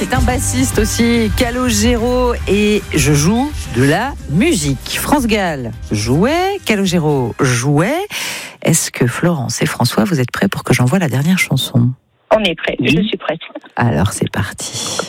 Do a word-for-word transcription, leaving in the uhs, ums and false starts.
est un bassiste aussi, Calogero, et je joue de la musique. France Gall jouait, Calogero jouait. Est-ce que Florence et François, vous êtes prêts pour que j'envoie la dernière chanson ? On est prêts, je suis prête. Alors c'est parti.